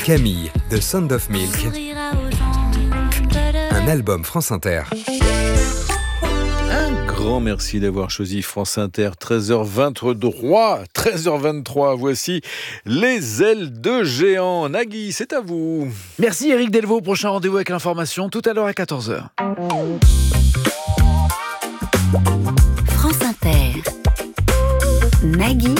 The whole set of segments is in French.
Camille, de Sound of Milk, un album France Inter. Un grand merci d'avoir choisi France Inter. 13h23, voici Les ailes de géant. Nagui, c'est à vous. Merci Eric Delvaux. Prochain rendez-vous avec l'information tout à l'heure à 14h. France Inter. Nagui.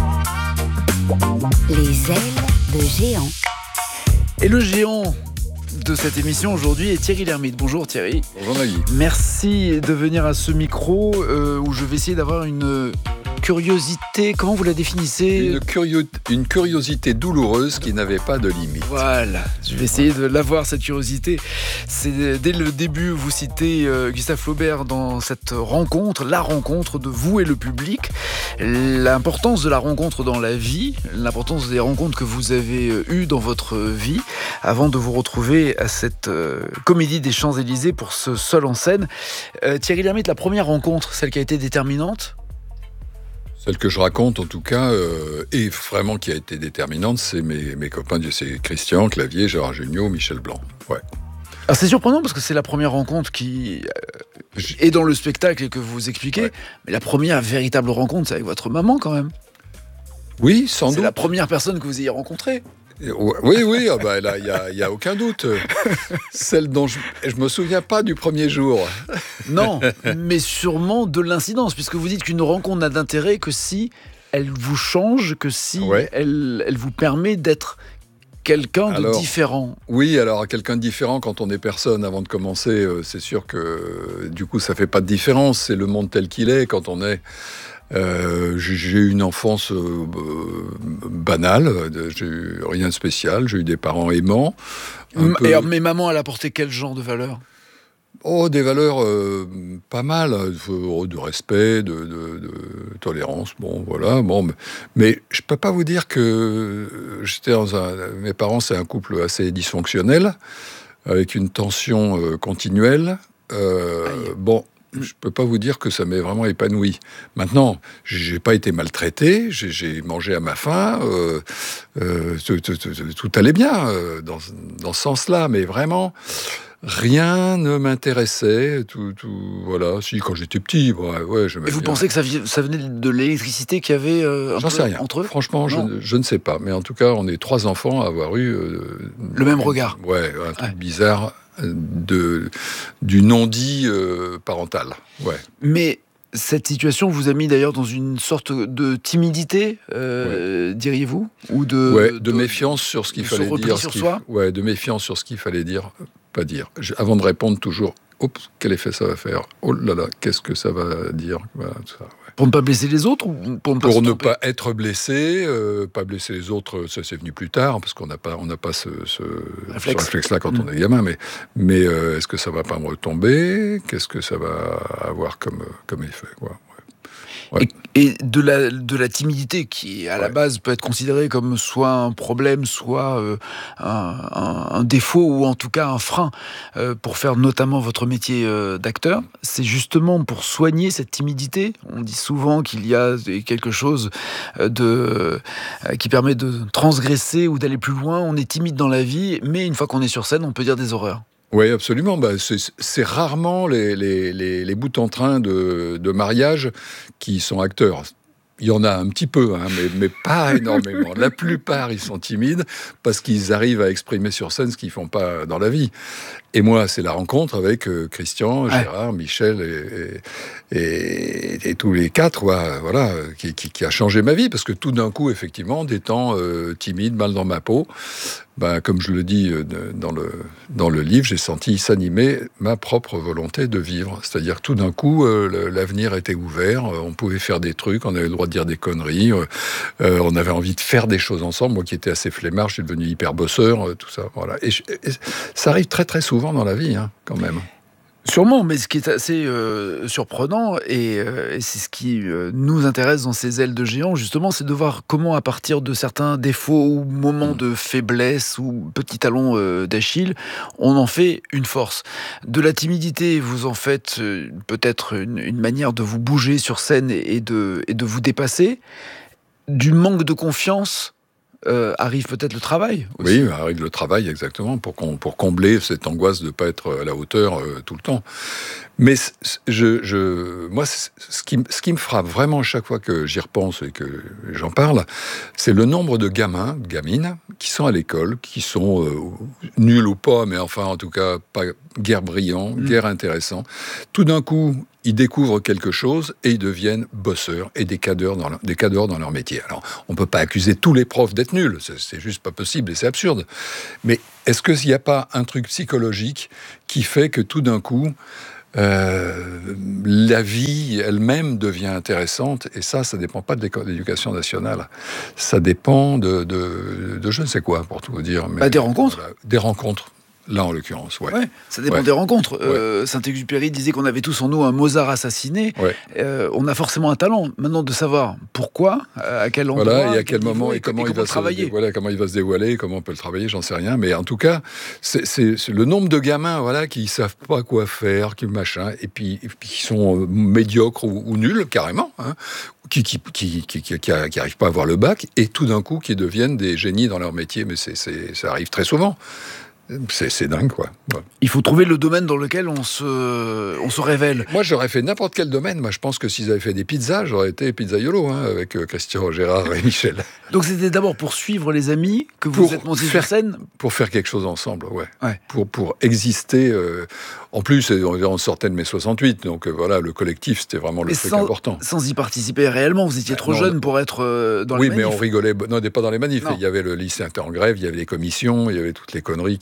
Les ailes de géant. Et le géant de cette émission aujourd'hui est Thierry Lhermitte. Bonjour Thierry. Bonjour Nagui. Merci de venir à ce micro où je vais essayer d'avoir une curiosité. Comment vous la définissez ? Une curiosité douloureuse qui n'avait pas de limite. Voilà, je vais essayer de l'avoir cette curiosité. C'est dès le début, vous citez Gustave Flaubert dans cette rencontre, la rencontre de vous et le public, l'importance de la rencontre dans la vie, l'importance des rencontres que vous avez eues dans votre vie, avant de vous retrouver à cette comédie des Champs-Élysées pour ce seul en scène. Thierry Lhermitte, la première rencontre, celle qui a été déterminante ? Celle que je raconte, en tout cas, et vraiment qui a été déterminante, c'est mes copains, c'est Christian Clavier, Gérard Jugnot, Michel Blanc. Ouais. Alors c'est surprenant parce que c'est la première rencontre qui est dans le spectacle et que vous expliquez, ouais. Mais la première véritable rencontre, c'est avec votre maman quand même. Oui, sans doute. C'est la première personne que vous ayez rencontrée. Oui, ah bah, là, il n'y a aucun doute. Celle dont je me souviens pas du premier jour. Non, mais sûrement de l'incidence, puisque vous dites qu'une rencontre n'a d'intérêt que si elle vous change, que si elle vous permet d'être quelqu'un de différent. Oui, alors quelqu'un de différent, quand on est personne, avant de commencer, c'est sûr que du coup ça fait pas de différence, c'est le monde tel qu'il est quand on est... j'ai eu une enfance banale, j'ai eu rien de spécial, j'ai eu des parents aimants. Mais maman, elle a apporté quel genre de valeurs ? Oh, des valeurs pas mal, de respect, de tolérance, bon, voilà. Bon, mais je peux pas vous dire que mes parents, c'est un couple assez dysfonctionnel, avec une tension continuelle. Bon. Je peux pas vous dire que ça m'est vraiment épanoui. Maintenant, j'ai pas été maltraité, j'ai mangé à ma faim, tout allait bien dans ce sens-là, mais vraiment rien ne m'intéressait. Voilà. Si quand j'étais petit, ouais. Et vous pensez que ça venait de l'électricité qu'il y avait J'en sais rien. Entre eux ? Franchement, je ne sais pas. Mais en tout cas, on est 3 enfants à avoir eu le même regard. Ouais, un truc bizarre. Du non-dit parental. Ouais. Mais cette situation vous a mis d'ailleurs dans une sorte de timidité, diriez-vous, ou de méfiance sur ce qu'il fallait dire. Sur soi. De méfiance sur ce qu'il fallait dire, pas dire. Avant de répondre, toujours, oups, quel effet ça va faire ? Oh là là, qu'est-ce que ça va dire ? Voilà, tout ça. Ouais. Pour ne pas blesser les autres ou pour ne pas être blessé, pas blesser les autres, ça c'est venu plus tard, parce qu'on n'a pas ce réflexe-là quand on est gamin, mais est-ce que ça va pas me retomber ? Qu'est-ce que ça va avoir comme effet, quoi. Ouais. Et de la timidité qui, à la base, peut être considérée comme soit un problème, soit un défaut, ou en tout cas un frein pour faire notamment votre métier d'acteur. C'est justement pour soigner cette timidité. On dit souvent qu'il y a quelque chose qui permet de transgresser ou d'aller plus loin. On est timide dans la vie, mais une fois qu'on est sur scène, on peut dire des horreurs. Oui, absolument. C'est rarement les bouts en train de mariage qui sont acteurs. Il y en a un petit peu, mais pas énormément. La plupart, ils sont timides parce qu'ils arrivent à exprimer sur scène ce qu'ils font pas dans la vie. Et moi, c'est la rencontre avec Christian, Gérard, Michel et tous les 4, voilà, qui a changé ma vie. Parce que tout d'un coup, effectivement, d'étant timide, mal dans ma peau, comme je le dis dans le livre, j'ai senti s'animer ma propre volonté de vivre. C'est-à-dire que tout d'un coup, l'avenir était ouvert, on pouvait faire des trucs, on avait le droit de dire des conneries, on avait envie de faire des choses ensemble. Moi qui étais assez flemmard, je suis devenu hyper bosseur, tout ça. Voilà. Et ça arrive très très souvent dans la vie, quand même. Sûrement, mais ce qui est assez surprenant, et c'est ce qui nous intéresse dans ces ailes de géant, justement, c'est de voir comment, à partir de certains défauts ou moments de faiblesse ou petits talons d'Achille, on en fait une force. De la timidité, vous en faites peut-être une manière de vous bouger sur scène et de vous dépasser. Du manque de confiance, arrive peut-être le travail aussi. Oui, arrive le travail, exactement, pour combler cette angoisse de ne pas être à la hauteur tout le temps. Mais moi, ce qui me frappe vraiment chaque fois que j'y repense et que j'en parle, c'est le nombre de gamins, de gamines, qui sont à l'école, qui sont nuls ou pas, mais enfin, en tout cas, pas guère brillants, guère intéressants. Tout d'un coup, ils découvrent quelque chose et ils deviennent bosseurs et des cadors dans leur métier. Alors, on ne peut pas accuser tous les profs d'être nuls, c'est juste pas possible et c'est absurde. Mais est-ce qu'il n'y a pas un truc psychologique qui fait que tout d'un coup, la vie elle-même devient intéressante, et ça dépend pas de l'éducation nationale, ça dépend de je ne sais quoi, pour tout vous dire. Mais, des rencontres. Voilà, des rencontres. Là, en l'occurrence, ouais. Ça dépend des rencontres. Saint-Exupéry disait qu'on avait tous en nous un Mozart assassiné. On a forcément un talent. Maintenant, de savoir pourquoi, à quel endroit, et à quel moment, et comment il va travailler. Comment il va se dévoiler, comment on peut le travailler, j'en sais rien. Mais en tout cas, c'est le nombre de gamins, qui savent pas quoi faire, qui machin, et puis qui sont médiocres ou nuls carrément, qui arrivent pas à avoir le bac, et tout d'un coup qui deviennent des génies dans leur métier. Mais ça arrive très souvent. C'est dingue, quoi. Ouais. Il faut trouver le domaine dans lequel on se révèle. Moi, j'aurais fait n'importe quel domaine. Moi, je pense que s'ils avaient fait des pizzas, j'aurais été pizzaiolo, avec Christian, Gérard et Michel. Donc, c'était d'abord pour suivre les amis que vous êtes montés sur scène. Pour faire quelque chose ensemble, ouais. Pour exister. En plus, on sortait de mai 68, donc le collectif, c'était vraiment le truc important. Sans y participer réellement, vous étiez trop jeune pour être dans les manifs. Oui, mais on rigolait. Non, on n'était pas dans les manifs. Il y avait le lycée était en grève, il y avait les commissions, il y avait toutes les conneries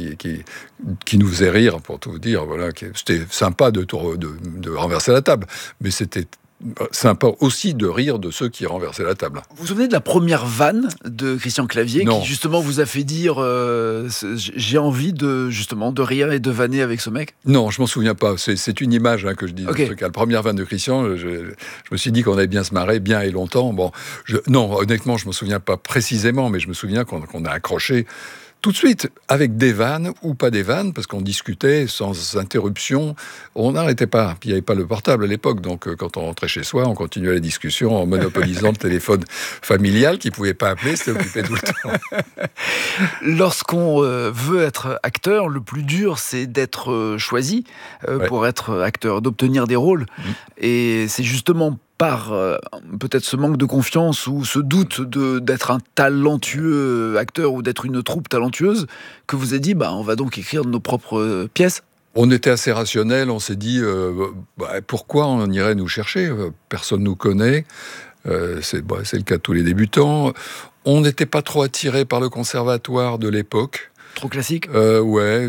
qui nous faisaient rire, pour tout vous dire. C'était sympa de renverser la table, mais c'était sympa aussi de rire de ceux qui renversaient la table. Vous vous souvenez de la première vanne de Christian Clavier qui justement vous a fait dire j'ai envie de rire et de vanner avec ce mec? Non, je m'en souviens pas. C'est une image que je dis. Okay. La première vanne de Christian, je me suis dit qu'on allait bien se marrer, bien et longtemps. Non, honnêtement, je me souviens pas précisément, mais je me souviens qu'on a accroché tout de suite, avec des vannes ou pas des vannes, parce qu'on discutait sans interruption, on n'arrêtait pas. Puis il n'y avait pas le portable à l'époque, donc quand on rentrait chez soi, on continuait la discussion en monopolisant le téléphone familial qui ne pouvait pas appeler, c'était occupé tout le temps. Lorsqu'on veut être acteur, le plus dur, c'est d'être choisi pour être acteur, d'obtenir des rôles. Et c'est justement par peut-être ce manque de confiance ou ce doute d'être un talentueux acteur ou d'être une troupe talentueuse que vous avez dit on va donc écrire nos propres pièces. On était assez rationnel, on s'est dit pourquoi on irait nous chercher, personne ne nous connaît, c'est le cas de tous les débutants. On n'était pas trop attirés par le conservatoire de l'époque. Trop classique. Les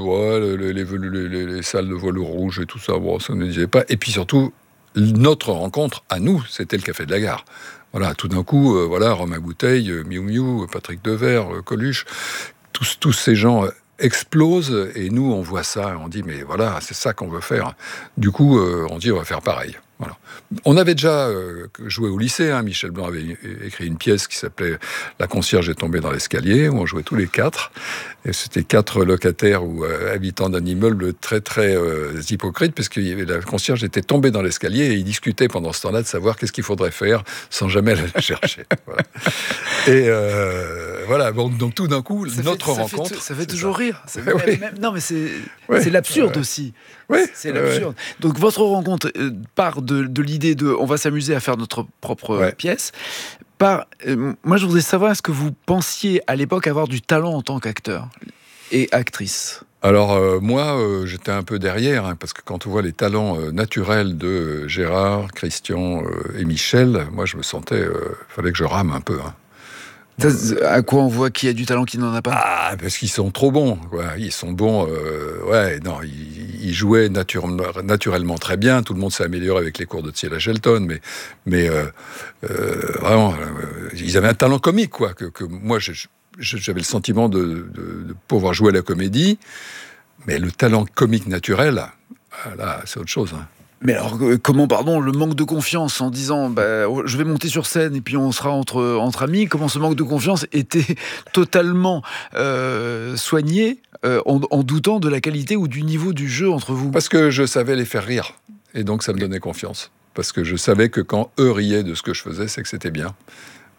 salles de velours rouge et tout ça, ça ne nous disait pas. Et puis surtout, notre rencontre, à nous, c'était le Café de la Gare. Tout d'un coup, Romain Bouteille, Miou Miou, Patrick Devers, Coluche, tous ces gens explosent, et nous, on voit ça, et on dit, mais c'est ça qu'on veut faire. Du coup, on dit, on va faire pareil. On avait déjà joué au lycée, Michel Blanc avait écrit une pièce qui s'appelait « La concierge est tombée dans l'escalier », où on jouait tous les quatre, et c'était 4 locataires ou habitants d'un immeuble très très hypocrite, parce que la concierge était tombée dans l'escalier et ils discutaient pendant ce temps-là de savoir qu'est-ce qu'il faudrait faire sans jamais aller la chercher. Et donc tout d'un coup, notre rencontre... Ça fait toujours rire. Non, mais c'est l'absurde aussi. C'est l'absurde. Donc votre rencontre part de l'idée de on va s'amuser à faire notre propre pièce. Moi, je voudrais savoir, est-ce que vous pensiez à l'époque avoir du talent en tant qu'acteur et actrice? Alors moi, j'étais un peu derrière, parce que quand on voit les talents naturels de Gérard, Christian et Michel, moi je me sentais, fallait que je rame un peu. À quoi on voit qui a du talent, qui n'en a pas? Parce qu'ils sont trop bons. Ils sont bons. Ils jouaient naturellement très bien. Tout le monde s'est amélioré avec les cours de Tsiela Shelton, mais vraiment, ils avaient un talent comique, que moi, j'avais le sentiment de pouvoir jouer à la comédie, mais le talent comique naturel, là, c'est autre chose. Mais alors, comment, le manque de confiance en disant je vais monter sur scène et puis on sera entre amis, comment ce manque de confiance était totalement soigné en doutant de la qualité ou du niveau du jeu entre vous? Parce que je savais les faire rire, et donc ça me donnait confiance. Parce que je savais que quand eux riaient de ce que je faisais, c'est que c'était bien.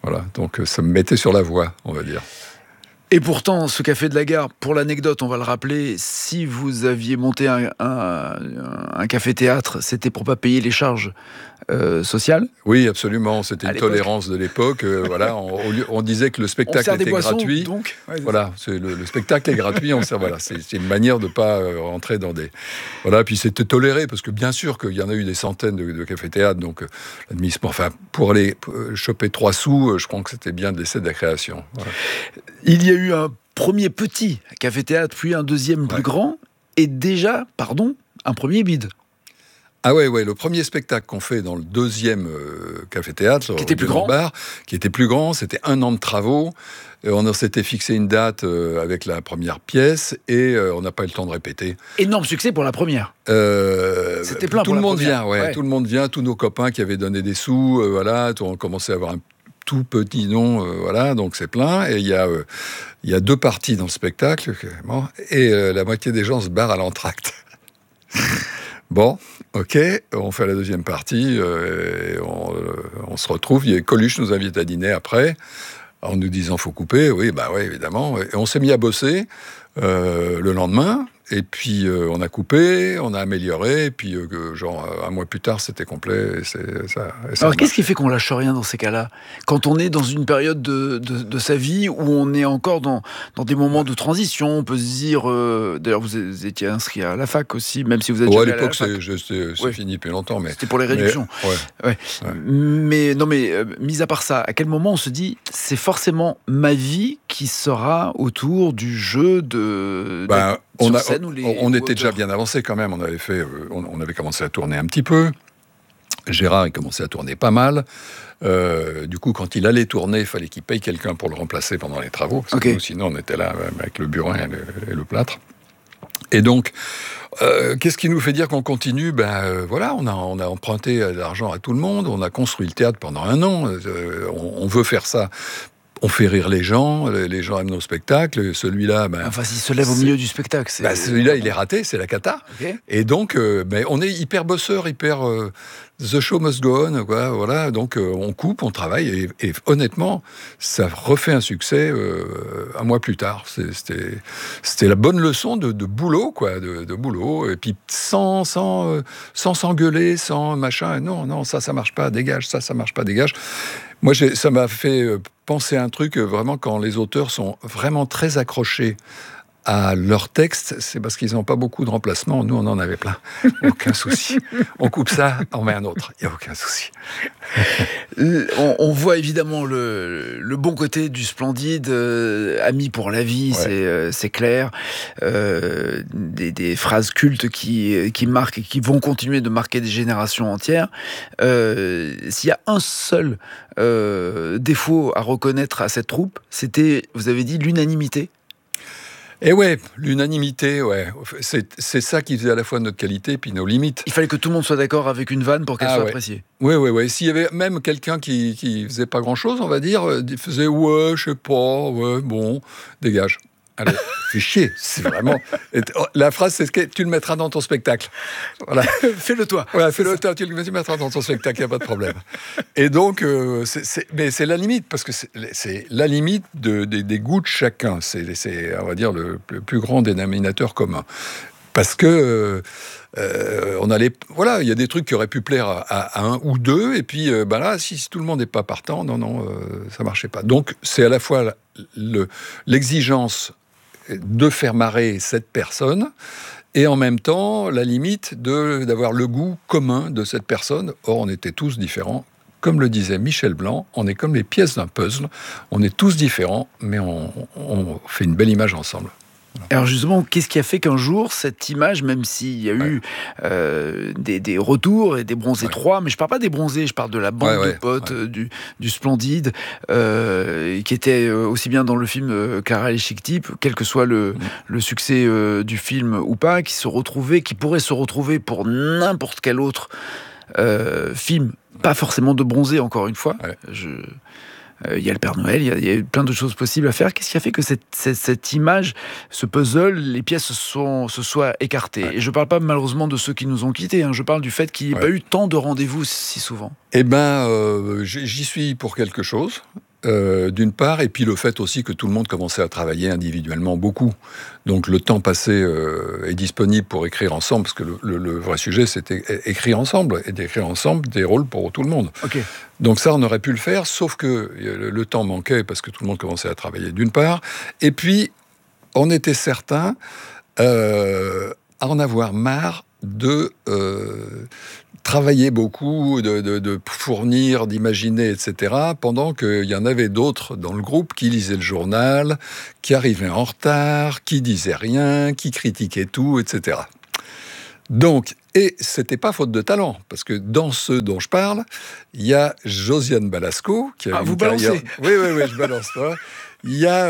Voilà, donc ça me mettait sur la voie, on va dire. Et pourtant, ce Café de la Gare, pour l'anecdote, on va le rappeler, si vous aviez monté un café-théâtre, c'était pour pas payer les charges sociales. Oui, absolument. C'était À une l'époque. tolérance de l'époque. Voilà, on disait que le On spectacle sert des était boissons, gratuit. donc. Ouais, Voilà, le spectacle est gratuit. Voilà, c'est une manière de pas rentrer dans des. Voilà, puis c'était toléré parce que bien sûr qu'il y en a eu des centaines de cafés-théâtres. Donc l'administration, enfin, pour aller choper 3 sous, je crois que c'était bien de laisser de la création. Voilà. Il y a eu un premier petit café-théâtre, puis un deuxième plus grand, et déjà, un premier bide. Ah ouais, le premier spectacle qu'on fait dans le deuxième café-théâtre, Qui était plus grand. Bar, qui était plus grand, c'était 1 an de travaux. On s'était fixé une date avec la première pièce et on n'a pas eu le temps de répéter. Énorme succès pour la première. C'était plein tout pour le la monde première. vient, ouais. Tout le monde vient, tous nos copains qui avaient donné des sous, voilà, on commençait à avoir un tout petit nom, voilà, donc c'est plein. Et il y a 2 parties dans le spectacle, et la moitié des gens se barrent à l'entracte. Bon, ok, on fait la deuxième partie, et on se retrouve. Coluche nous invite à dîner après, en nous disant faut couper. Oui, évidemment. Et on s'est mis à bosser le lendemain. Et puis on a coupé, on a amélioré, et puis genre 1 mois plus tard, c'était complet. Alors qu'est-ce qui fait qu'on lâche rien dans ces cas-là ? Quand on est dans une période de sa vie où on est encore dans des moments de transition, on peut se dire... D'ailleurs, vous étiez inscrit à la fac aussi, même si vous êtes jamais à l'époque, allé à la fac. c'est fini depuis longtemps. Mais, c'était pour les réductions. Mais mis à part ça, à quel moment on se dit c'est forcément ma vie qui sera autour du jeu on était déjà bien avancé quand même. On avait commencé à tourner un petit peu. Gérard, il commençait à tourner pas mal. Du coup, quand il allait tourner, il fallait qu'il paye quelqu'un pour le remplacer pendant les travaux. Parce que nous, sinon, on était là avec le burin et le plâtre. Et donc, qu'est-ce qui nous fait dire qu'on continue ? Voilà, on a emprunté de l'argent à tout le monde. On a construit le théâtre pendant 1 an. On veut faire ça. On fait rire les gens aiment nos spectacles. Celui-là, s'il se lève au milieu du spectacle. Celui-là, il est raté, c'est la cata. Okay. Et donc, on est hyper bosseur, the show must go on, quoi, voilà. Donc, on coupe, on travaille, et honnêtement, ça refait un succès 1 mois plus tard. C'était la bonne leçon de boulot, quoi, de boulot. Et puis, sans s'engueuler, sans machin. Non, ça marche pas, dégage, ça marche pas, dégage. Moi, ça m'a fait penser à un truc, vraiment, quand les auteurs sont vraiment très accrochés à leur texte, c'est parce qu'ils n'ont pas beaucoup de remplacements. Nous, on en avait plein. Aucun souci. On coupe ça, on met un autre. Il n'y a aucun souci. On voit évidemment le bon côté du Splendide, ami pour la vie, c'est clair. Des phrases cultes qui marquent et qui vont continuer de marquer des générations entières. S'il y a un seul défaut à reconnaître à cette troupe, c'était, vous avez dit, l'unanimité. Et l'unanimité, c'est ça qui faisait à la fois notre qualité puis nos limites. Il fallait que tout le monde soit d'accord avec une vanne pour qu'elle soit appréciée. Oui. S'il y avait même quelqu'un qui faisait pas grand-chose, on va dire, il faisait je sais pas, bon, dégage. Allez, fais chier, c'est vraiment... La phrase, c'est que tu le mettras dans ton spectacle. Voilà. Fais-le toi. Voilà, fais-le toi, tu le mettras dans ton spectacle, il n'y a pas de problème. Et donc, mais c'est la limite, parce que c'est la limite des goûts de chacun. C'est, on va dire, le plus grand dénominateur commun. Parce que il y a des trucs qui auraient pu plaire à 1 ou 2, et puis là, si tout le monde n'est pas partant, ça marchait pas. Donc, c'est à la fois l'exigence de faire marrer cette personne, et en même temps, la limite d'avoir le goût commun de cette personne. Or, on était tous différents. Comme le disait Michel Blanc, on est comme les pièces d'un puzzle. On est tous différents, mais on fait une belle image ensemble. Alors justement, qu'est-ce qui a fait qu'un jour, cette image, même s'il y a eu des retours et des bronzés 3, mais je ne parle pas des bronzés, je parle de la bande de potes du Splendide, qui était aussi bien dans le film Clara et les Chic Types, quel que soit le succès du film ou pas, qui pourrait se retrouver pour n'importe quel autre film, pas forcément de bronzés, encore une fois. Il y a le Père Noël, il y a plein de choses possibles à faire. Qu'est-ce qui a fait que cette image, ce puzzle, les pièces se soient écartées ? Et je ne parle pas malheureusement de ceux qui nous ont quittés, je parle du fait qu'il n'y ait pas eu tant de rendez-vous si souvent. J'y suis pour quelque chose. d'une part, et puis le fait aussi que tout le monde commençait à travailler individuellement beaucoup. Donc le temps passé est disponible pour écrire ensemble, parce que le vrai sujet, c'était écrire ensemble, et d'écrire ensemble des rôles pour tout le monde. Okay. Donc ça, on aurait pu le faire, sauf que le temps manquait, parce que tout le monde commençait à travailler d'une part, et puis on était certain à en avoir marre de travailler beaucoup, de fournir, d'imaginer, etc., pendant qu'il y en avait d'autres dans le groupe qui lisaient le journal, qui arrivaient en retard, qui disaient rien, qui critiquaient tout, etc. Donc, et c'était pas faute de talent, parce que dans ceux dont je parle, il y a Josiane Balasco, qui a une carrière... Oui, je balance pas. Il y a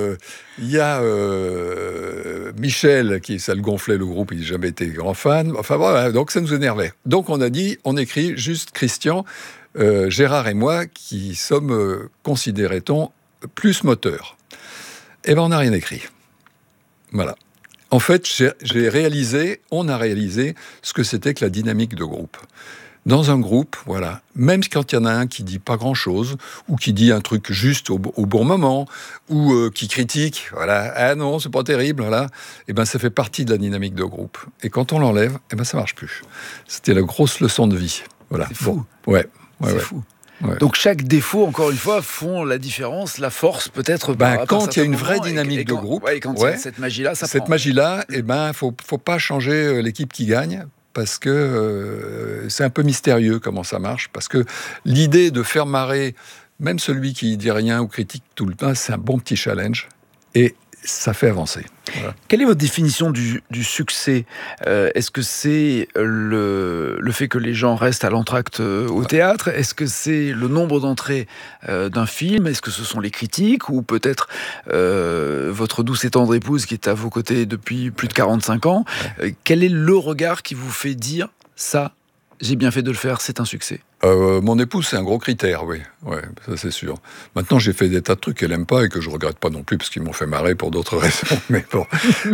Michel, ça le gonflait le groupe, il n'a jamais été grand fan. Enfin voilà, donc ça nous énervait. Donc on a dit, on écrit juste Christian, Gérard et moi, qui sommes, considérait-on, plus moteurs. Eh ben on n'a rien écrit. Voilà. En fait, on a réalisé ce que c'était que la dynamique de groupe. Dans un groupe, voilà, même quand il y en a un qui dit pas grand-chose, ou qui dit un truc juste au bon moment, ou qui critique, voilà, ah non, c'est pas terrible, voilà, et ben ça fait partie de la dynamique de groupe. Et quand on l'enlève, eh ben ça marche plus. C'était la grosse leçon de vie. Voilà. C'est fou. Bon, ouais, c'est fou. Ouais. Donc chaque défaut, encore une fois, font la différence, la force peut-être. Quand il y a une vraie dynamique de groupe, quand il y a cette magie-là, ça cette prend. Magie-là, eh ben faut pas changer l'équipe qui gagne. Parce que c'est un peu mystérieux comment ça marche, parce que l'idée de faire marrer même celui qui dit rien ou critique tout le temps, c'est un bon petit challenge, et ça fait avancer. Voilà. Quelle est votre définition du succès ? Est-ce que c'est le fait que les gens restent à l'entracte au théâtre ? Est-ce que c'est le nombre d'entrées d'un film ? Est-ce que ce sont les critiques ? Ou peut-être votre douce et tendre épouse qui est à vos côtés depuis plus de 45 ans ? Quel est le regard qui vous fait dire « ça, j'ai bien fait de le faire, c'est un succès » ? Mon épouse, c'est un gros critère, oui. Ouais, ça c'est sûr. Maintenant, j'ai fait des tas de trucs qu'elle n'aime pas et que je regrette pas non plus parce qu'ils m'ont fait marrer pour d'autres raisons. Mais bon.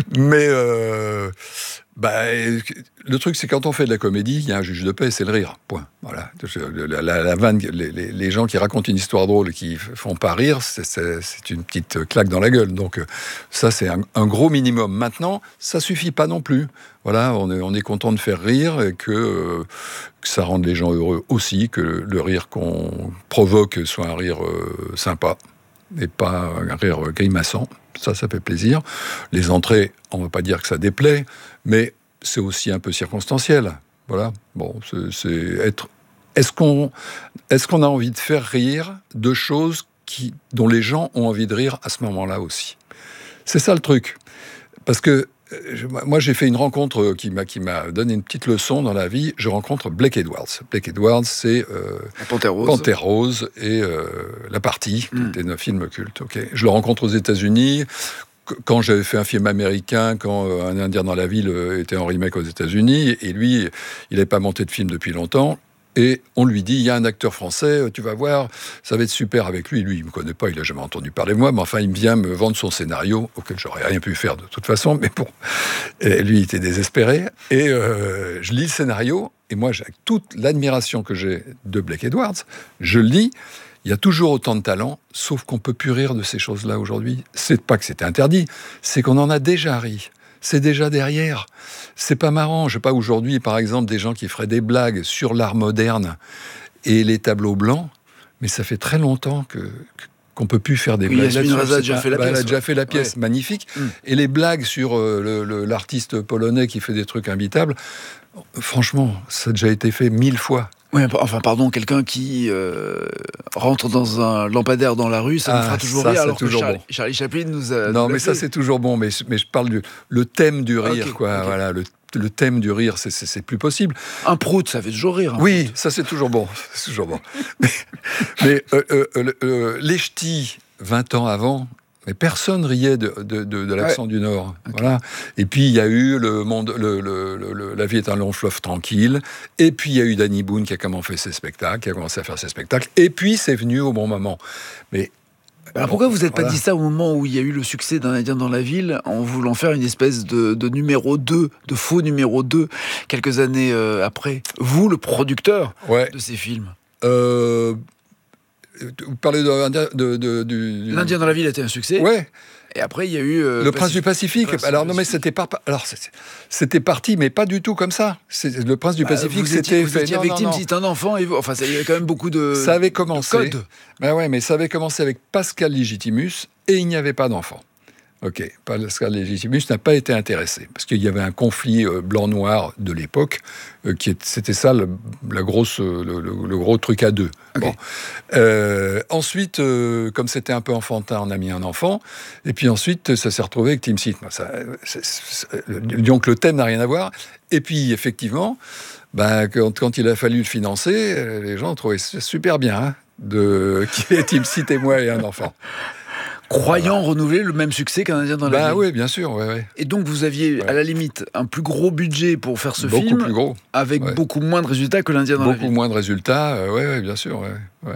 Le truc, c'est quand on fait de la comédie, il y a un juge de paix, c'est le rire. Point. Voilà. La vanne, les gens qui racontent une histoire drôle et qui font pas rire, c'est une petite claque dans la gueule. Donc ça, c'est un gros minimum. Maintenant, ça suffit pas non plus. Voilà, on est content de faire rire et que ça rende les gens heureux aussi, que le rire qu'on provoque soit un rire sympa et pas un rire grimaçant. Ça fait plaisir. Les entrées, on ne va pas dire que ça déplaît, mais c'est aussi un peu circonstanciel. Voilà. Bon, Est-ce qu'on a envie de faire rire de choses dont les gens ont envie de rire à ce moment-là aussi ? C'est ça le truc. Parce que moi, j'ai fait une rencontre qui m'a donné une petite leçon dans la vie. Je rencontre Blake Edwards. Blake Edwards, c'est Panthère Rose et La Partie, qui était un film culte. Okay. Je le rencontre aux États-Unis. Quand j'avais fait un film américain, quand Un Indien dans la ville était en remake aux États-Unis, et lui, il n'avait pas monté de film depuis longtemps. Et on lui dit, il y a un acteur français, tu vas voir, ça va être super avec lui. Lui, il ne me connaît pas, il n'a jamais entendu parler de moi, mais enfin, il vient me vendre son scénario, auquel j'aurais rien pu faire de toute façon, mais bon. Et lui, il était désespéré. Et je lis le scénario, et moi, avec toute l'admiration que j'ai de Blake Edwards, je lis, il y a toujours autant de talent, sauf qu'on ne peut plus rire de ces choses-là aujourd'hui. C'est pas que c'était interdit, c'est qu'on en a déjà ri. C'est déjà derrière. C'est pas marrant. Je sais pas, aujourd'hui, par exemple, des gens qui feraient des blagues sur l'art moderne et les tableaux blancs, mais ça fait très longtemps qu'on peut plus faire des blagues. Yasmine Reza a déjà fait la pièce. Elle a déjà fait la pièce, magnifique. Et les blagues sur l'artiste polonais qui fait des trucs imbitables, franchement, ça a déjà été fait 1000 fois. Oui, enfin, pardon, quelqu'un qui rentre dans un lampadaire dans la rue, ça nous fera toujours rire, alors toujours que Charlie Chaplin nous a... Non, mais ça, c'est toujours bon, mais je parle le thème du rire, quoi. Okay. Voilà, le thème du rire, c'est plus possible. Un prout, ça fait toujours rire. Oui, prout. Ça, c'est toujours bon. C'est toujours bon. mais les ch'tis, 20 ans avant... Mais personne riait de l'accent du Nord. Okay. Voilà. Et puis, il y a eu La vie est un long fleuve tranquille. Et puis, il y a eu Danny Boone qui a commencé à faire ses spectacles. Et puis, c'est venu au bon moment. Mais alors pourquoi vous n'êtes pas dit ça au moment où il y a eu le succès d'Un Indien dans la ville, en voulant faire une espèce de numéro 2, de faux numéro 2, quelques années après ? Vous, le producteur de ces films. vous parlez du... L'Indien dans la ville était un succès. Ouais. Et après, il y a eu... Le Prince du Pacifique. Alors, non, mais c'était pas... Alors, c'était parti, mais pas du tout comme ça. Le Prince du Pacifique, vous étiez fait... avec Tim, c'est un enfant, et enfin, il y avait quand même beaucoup de... Ça avait commencé... de codes. Ben ouais, mais ça avait commencé avec Pascal Légitimus, et il n'y avait pas d'enfant. Ok, Pascal Légitimus n'a pas été intéressé, parce qu'il y avait un conflit blanc-noir de l'époque, c'était ça le gros truc à deux. Okay. Bon. Ensuite, comme c'était un peu enfantin, on a mis un enfant, et puis ensuite, ça s'est retrouvé avec Tim Seat. Donc le thème n'a rien à voir, et puis effectivement, quand il a fallu le financer, les gens ont trouvé ça super bien, qu'il y ait Tim Seat et moi et un enfant. Croyant renouveler le même succès qu'un Indien dans la ville. Oui, bien sûr. Ouais. Et donc, vous aviez, à la limite, un plus gros budget pour faire ce film. Beaucoup plus gros. Avec beaucoup moins de résultats que l'Indien dans la ville. Beaucoup moins de résultats, oui, bien sûr. Ouais.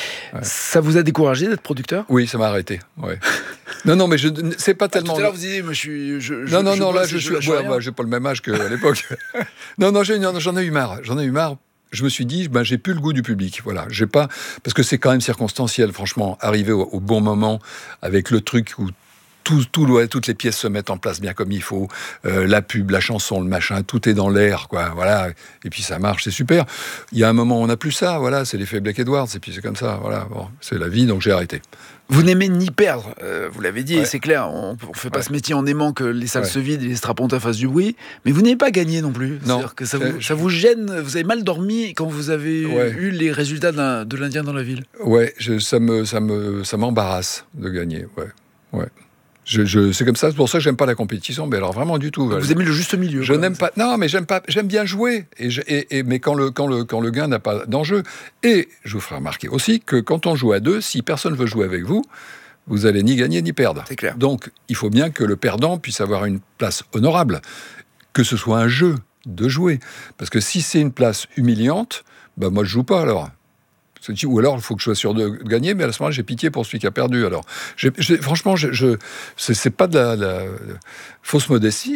Ça vous a découragé d'être producteur ? Oui, ça m'a arrêté. Ouais. non, mais c'est pas tellement... Tout à l'heure, vous disiez, moi, j'ai pas le même âge qu'à l'époque. non, j'en ai eu marre. Je me suis dit, j'ai plus le goût du public. Voilà, j'ai pas, parce que c'est quand même circonstanciel, franchement, arriver au bon moment avec le truc où toutes les pièces se mettent en place bien comme il faut, la pub, la chanson, le machin, tout est dans l'air, quoi. Voilà, et puis ça marche, c'est super. Il y a un moment où on n'a plus ça, voilà, c'est l'effet Blake Edwards, et puis c'est comme ça, voilà, bon, c'est la vie, donc j'ai arrêté. Vous n'aimez ni perdre, vous l'avez dit, c'est clair, on ne fait pas ce métier en aimant que les salles se vident et les strapontins fassent du bruit, mais vous n'aimez pas gagné non plus. Non. C'est-à-dire que ça vous gêne, vous avez mal dormi quand vous avez eu les résultats de l'Indien dans la ville. Ouais, ça m'embarrasse de gagner, ouais. C'est comme ça, c'est pour ça que j'aime pas la compétition, mais alors vraiment du tout. Vous aimez le juste milieu. Je n'aime pas. Non, mais j'aime bien jouer. Mais quand le gain n'a pas d'enjeu. Et je vous ferai remarquer aussi que quand on joue à deux, si personne veut jouer avec vous, vous allez ni gagner ni perdre. C'est clair. Donc il faut bien que le perdant puisse avoir une place honorable, que ce soit un jeu de jouer. Parce que si c'est une place humiliante, moi je joue pas alors. Ou alors, il faut que je sois sûr de gagner, mais à ce moment-là, j'ai pitié pour celui qui a perdu. Alors, franchement, c'est pas de la fausse modestie.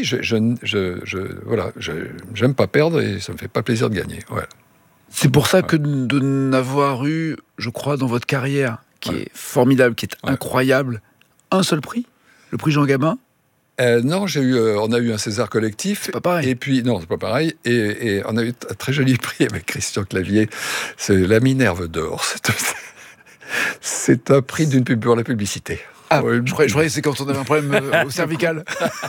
Voilà, j'aime pas perdre et ça me fait pas plaisir de gagner. Ouais. C'est pour ça que de n'avoir eu, je crois, dans votre carrière, qui est formidable, qui est incroyable, un seul prix, le prix Jean Gabin. Non, on a eu un César collectif. C'est pas pareil. Et puis, non, c'est pas pareil. Et on a eu un très joli prix avec Christian Clavier. C'est la Minerve d'or. C'est un prix d'une pub pour la publicité. Ah, je croyais que c'est quand on avait un problème au cervical.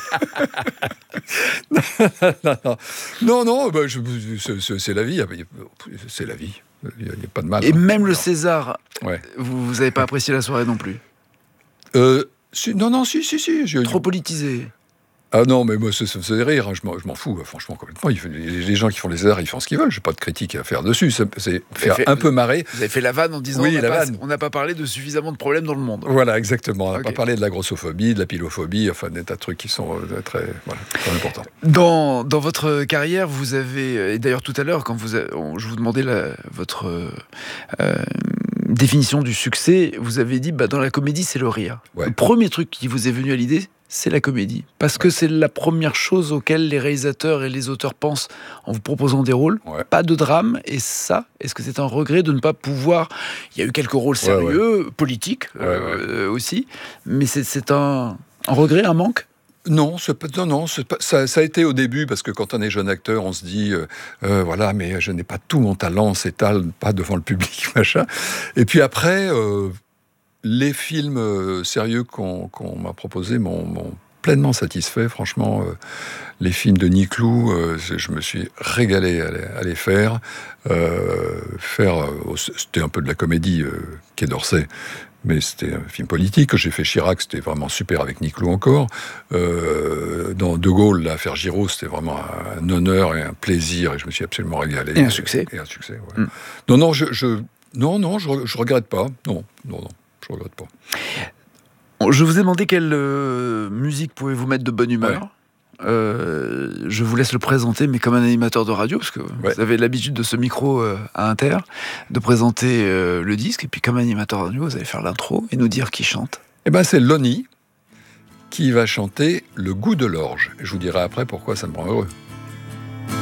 Non, c'est la vie. C'est la vie. Il n'y a pas de mal. Et même le César, vous n'avez pas apprécié la soirée non plus Si. Trop politisé. Ah non, mais moi, ça me faisait rire. Je m'en fous, franchement, complètement. Les gens qui font les Césars, ils font ce qu'ils veulent. Je n'ai pas de critique à faire dessus. C'est faire un peu marrer. Vous avez fait la vanne en disant on n'a pas parlé de suffisamment de problèmes dans le monde. Voilà, exactement. On n'a pas parlé de la grossophobie, de la pilophobie, enfin, des tas de trucs qui sont très importants. Dans votre carrière, vous avez... Et d'ailleurs, tout à l'heure, quand je vous demandais votre... définition du succès, vous avez dit dans la comédie c'est le rire. Le premier truc qui vous est venu à l'idée, c'est la comédie. Parce que c'est la première chose auquel les réalisateurs et les auteurs pensent en vous proposant des rôles. Pas de drame. Et ça, est-ce que c'est un regret de ne pas pouvoir... Il y a eu quelques rôles sérieux, politiques aussi, mais c'est un regret, un manque ? Non, ça a été au début, parce que quand on est jeune acteur, on se dit, voilà, mais je n'ai pas tout mon talent, s'étale pas devant le public, machin. Et puis après, les films sérieux qu'on m'a proposés m'ont pleinement satisfait, franchement. Les films de Niclou, je me suis régalé à les faire. C'était un peu de la comédie, Quai d'Orsay. Mais c'était un film politique. J'ai fait Chirac, c'était vraiment super avec Niclou encore. Dans De Gaulle, l'affaire Giraud, c'était vraiment un honneur et un plaisir, et je me suis absolument régalé. Et un succès. Non, je regrette pas. Non, je regrette pas. Je vous ai demandé quelle musique pouvez-vous mettre de bonne humeur. Je vous laisse le présenter, mais comme un animateur de radio, parce que vous avez l'habitude de ce micro à Inter, de présenter le disque, et puis comme animateur de radio, vous allez faire l'intro et nous dire qui chante. C'est Lonnie qui va chanter Le goût de l'orge. Je vous dirai après pourquoi ça me rend heureux.